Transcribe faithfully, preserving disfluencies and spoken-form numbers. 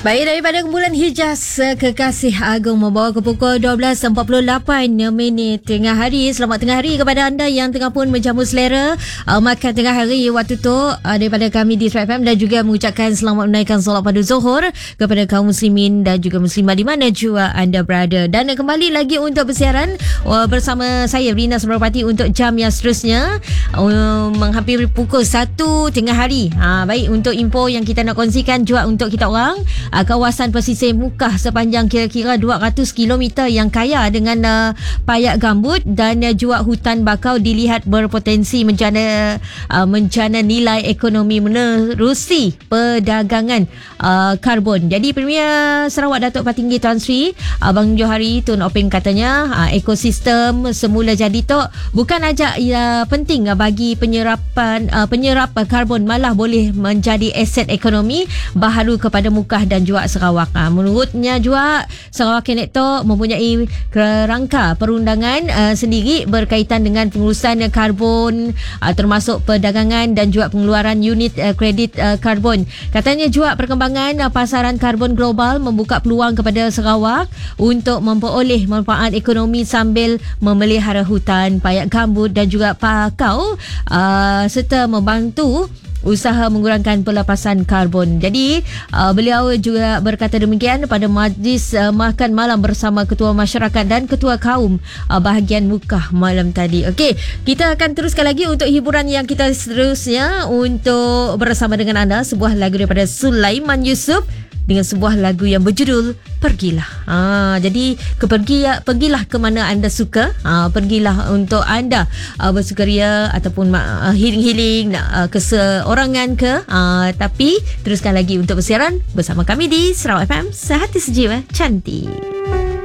Baik, daripada kumpulan Hijaz, Kekasih Agung membawa ke pukul dua belas empat puluh lapan minit tengah hari. Selamat tengah hari kepada anda yang tengah pun menjamu selera uh, makan tengah hari waktu tu uh, daripada kami di Trap F M, dan juga mengucapkan selamat menunaikan solat pada Zuhur kepada kaum muslimin dan juga muslimah di mana jua anda berada. Dan uh, kembali lagi untuk bersiaran uh, bersama saya Rina Semropati untuk jam yang seterusnya uh, menghampiri pukul satu tengah hari. Uh, baik, untuk info yang kita nak kongsikan juga untuk kita orang, Uh, kawasan pesisir Mukah sepanjang kira-kira dua ratus kilometer yang kaya dengan uh, payak gambut dan uh, juga hutan bakau dilihat berpotensi menjana uh, menjana nilai ekonomi menerusi perdagangan uh, karbon. Jadi Premier Sarawak Datuk Patinggi Tan Sri Abang Johari Tun Openg katanya uh, ekosistem semula jadi tok bukan aja ia penting uh, bagi penyerapan uh, penyerap uh, karbon, malah boleh menjadi aset ekonomi baharu kepada Mukah dan juga Sarawak. Ha, menurutnya juga Sarawak Kenekto mempunyai kerangka perundangan uh, sendiri berkaitan dengan pengurusan karbon, uh, termasuk perdagangan dan juga pengeluaran unit uh, kredit uh, karbon. Katanya juga perkembangan uh, pasaran karbon global membuka peluang kepada Sarawak untuk memperoleh manfaat ekonomi sambil memelihara hutan, payak gambut dan juga bakau uh, serta membantu usaha mengurangkan pelepasan karbon. Jadi uh, beliau juga berkata demikian pada majlis uh, makan malam bersama Ketua Masyarakat dan Ketua Kaum uh, bahagian Mukah malam tadi. Okey, kita akan teruskan lagi untuk hiburan yang kita seterusnya untuk bersama dengan anda, sebuah lagu daripada Sulaiman Yusof dengan sebuah lagu yang berjudul Pergilah. Ha, jadi kepergi, pergilah ke mana anda suka. Ha, pergilah untuk anda uh, bersukaria ataupun uh, healing-healing, uh, keseorangan ke. Uh, tapi teruskan lagi untuk bersiaran bersama kami di Sarawak F M, Sehati Sejiwa Cantik.